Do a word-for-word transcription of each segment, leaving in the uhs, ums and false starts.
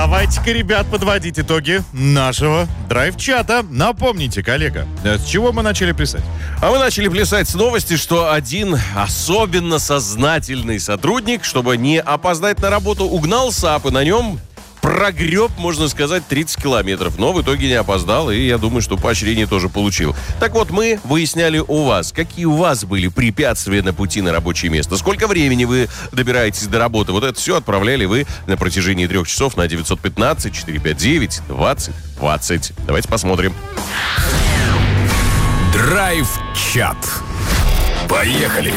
Давайте-ка, ребят, подводить итоги нашего драйв-чата. Напомните, коллега, с чего мы начали писать? А мы начали плясать с новости, что один особенно сознательный сотрудник, чтобы не опоздать на работу, угнал САП и на нем прогреб, можно сказать, тридцать километров. Но в итоге не опоздал, и я думаю, что поощрение тоже получил. Так вот, мы выясняли у вас, какие у вас были препятствия на пути на рабочее место. Сколько времени вы добираетесь до работы. Вот это все отправляли вы на протяжении трех часов на девятьсот пятнадцать четыреста пятьдесят девять двадцать двадцать. Давайте посмотрим. Драйв-чат. Поехали.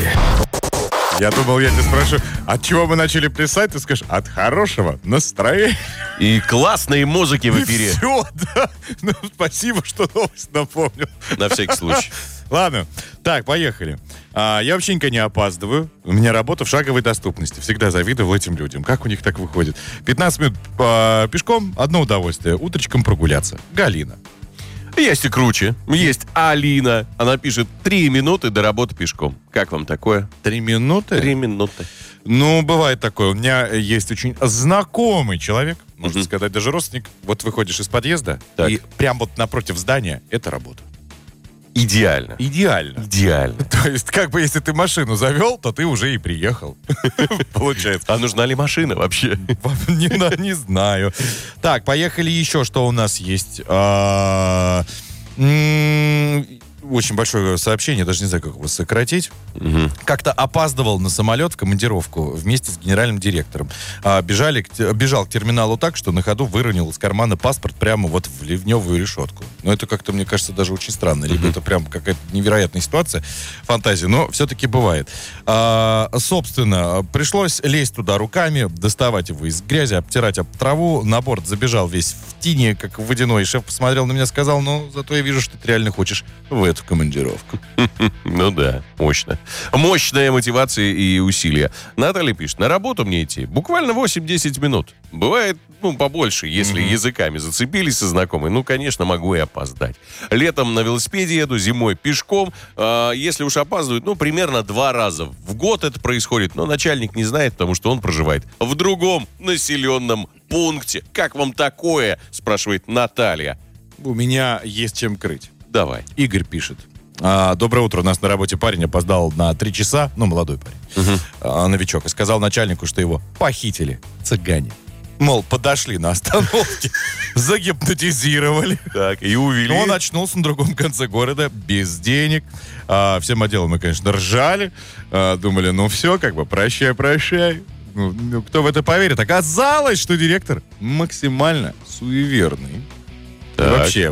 Я думал, я тебя спрошу, от чего мы начали плясать? Ты скажешь, от хорошего настроения. И классные музыки в эфире. И все, да. Ну, спасибо, что новость напомнил. На всякий случай. Ладно, так, поехали. А, я вообще никогда не опаздываю. У меня работа в шаговой доступности. Всегда завидовал этим людям. Как у них так выходит? пятнадцать минут а, пешком, одно удовольствие. Утречком прогуляться. Галина. Есть и круче. Есть Алина. Она пишет три минуты до работы пешком. Как вам такое? Три минуты? Три минуты. Ну, бывает такое. У меня есть очень знакомый человек, можно Мгм. сказать, даже родственник. Вот выходишь из подъезда, Так. и прям вот напротив здания — это работа. Идеально. Идеально. Идеально. То есть, как бы, если ты машину завел, то ты уже и приехал. Получается. А нужна ли машина вообще? Не, на- не знаю. Так, поехали еще, что у нас есть. А, м, Очень большое сообщение, даже не знаю, как его сократить. Мгм. Как-то опаздывал на самолет в командировку вместе с генеральным директором. А, бежали, к те- бежал к терминалу так, что на ходу выронил из кармана паспорт прямо вот в ливневую решетку. Но это как-то, мне кажется, даже очень странно. Либо это прям какая-то невероятная ситуация, фантазия, но все-таки бывает. А, собственно, пришлось лезть туда руками, доставать его из грязи, обтирать об траву. На борт забежал весь в тине, как водяной. Шеф посмотрел на меня, сказал, ну, зато я вижу, что ты реально хочешь в эту командировку. Ну да, мощно. Мощная мотивация и усилия. Наталья пишет, на работу мне идти буквально восемь-десять минут. Бывает, ну, побольше, если Мгм. языками зацепились со знакомой. Ну, конечно, могу и опоздать. Летом на велосипеде еду, зимой пешком. А, если уж опаздывают, ну, примерно два раза в год это происходит. Но начальник не знает, потому что он проживает в другом населенном пункте. Как вам такое? Спрашивает Наталья. У меня есть чем крыть. Давай. Игорь пишет. А, доброе утро. У нас на работе парень опоздал на три часа. Ну, молодой парень. А, новичок. И сказал начальнику, что его похитили цыгане. Мол, подошли на остановке, загипнотизировали. Так, и увели. Он очнулся на другом конце города, без денег. А, всем отделом мы, конечно, ржали. А, думали, ну все, как бы, прощай, прощай. Ну, ну, кто в это поверит? Оказалось, что директор максимально суеверный. Так. Вообще,